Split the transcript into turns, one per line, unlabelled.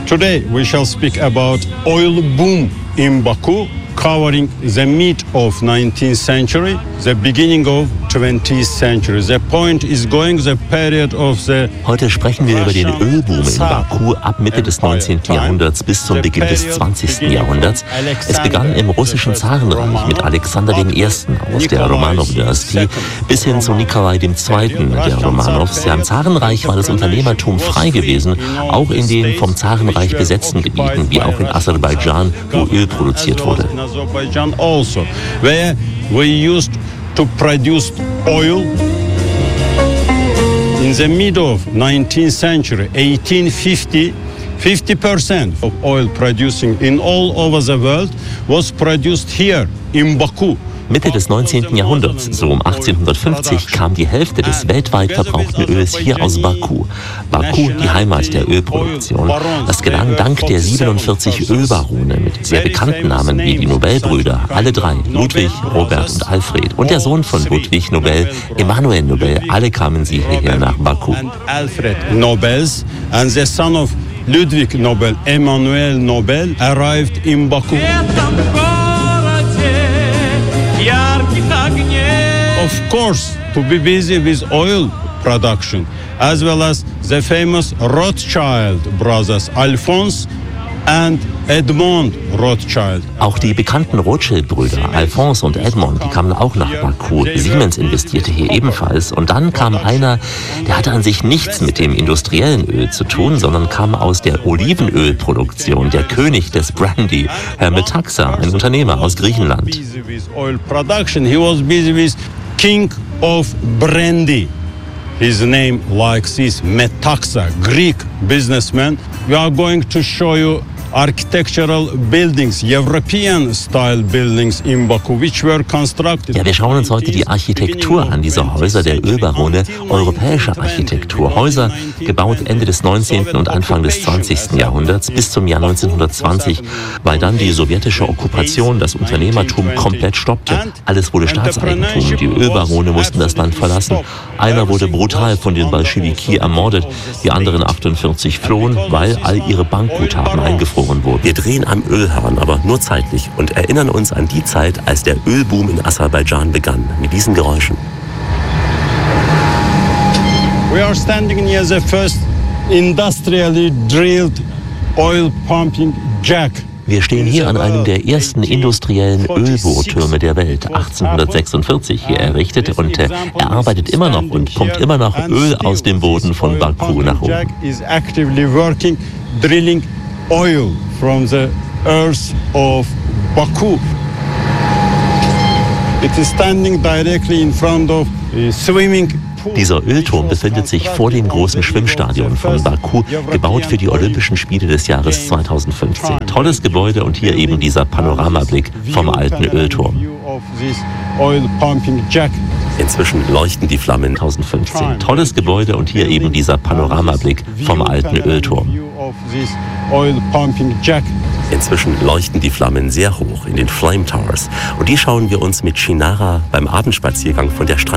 Today we shall speak about oil boom in Baku, covering the mid of 19th century, the beginning of 20th century. The point is going the period of the
Heute sprechen wir über den Ölboom in Baku ab Mitte des 19. Jahrhunderts bis zum Beginn des 20. Jahrhunderts. Es begann im russischen Zarenreich mit Alexander I. aus der Romanow-Dynastie bis hin zu Nikolai II. Der Romanows. Ja, im Zarenreich war das Unternehmertum frei gewesen, auch in den vom Zarenreich besetzten Gebieten, wie auch in Aserbaidschan, wo Öl produziert wurde.
Azerbaijan also, where we used to produce oil. In the mid of 19th century, 1850, 50% of oil producing in all over the world was produced here in Baku.
Mitte des 19. Jahrhunderts, so um 1850, kam die Hälfte des weltweit verbrauchten Öls hier aus Baku. Baku, die Heimat der Ölproduktion. Das gelang dank der 47 Ölbarone mit sehr bekannten Namen wie die Nobelbrüder, alle drei, Ludwig, Robert und Alfred. Und der Sohn von Ludwig Nobel, Emanuel Nobel, alle kamen sie hierher nach Baku.
Alfred Nobels and the son of Ludwig Nobel, Emanuel Nobel, arrived in Baku. Of course, to be busy with oil production, as well as the famous Rothschild brothers, Alphonse and Edmond Rothschild.
Auch die bekannten Rothschild-Brüder, Alphonse und Edmond, die kamen auch nach Baku. Siemens investierte hier ebenfalls. Und dann kam einer, der hatte an sich nichts mit dem industriellen Öl zu tun, sondern kam aus der Olivenölproduktion, der König des Brandy, Herr Metaxa, ein Unternehmer aus Griechenland.
He was busy with King of Brandy. His name like this, Metaxa, Greek businessman. We are going to show you architectural buildings, European-style buildings in Baku, which were constructed.
Ja, wir schauen uns heute die Architektur an, diese Häuser der Ölbarone, europäische Architektur. Häuser gebaut Ende des 19. und Anfang des 20. Jahrhunderts bis zum Jahr 1920, weil dann die sowjetische Okkupation das Unternehmertum komplett stoppte. Alles wurde Staatseigentum. Die Ölbarone mussten das Land verlassen. Einer wurde brutal von den Bolschewiki ermordet, die anderen 48 flohen, weil all ihre Bankguthaben eingefroren wurden. Wir drehen am Ölhahn, aber nur zeitlich, und erinnern uns an die Zeit, als der Ölboom in Aserbaidschan begann, mit diesen Geräuschen.
We are standing near the first industrially drilled oil pumping jack.
Wir stehen hier an einem der ersten industriellen Ölbohrtürme der Welt, 1846 hier errichtet, und er arbeitet immer noch und pumpt immer noch Öl aus dem Boden von Baku nach oben.
Drilling oil from the earth of Baku. It is standing directly in front of a swimming pool.
Dieser Ölturm befindet sich vor dem großen Schwimmstadion von Baku, gebaut für die Olympischen Spiele des Jahres 2015. Tolles Gebäude und hier eben dieser Panoramablick vom alten Ölturm. Inzwischen leuchten die Flammen. 2015. Tolles Gebäude und hier eben dieser Panoramablick vom alten Ölturm. Inzwischen leuchten die Flammen sehr hoch in den Flame Towers. Und die schauen wir uns mit Chinara beim Abendspaziergang von der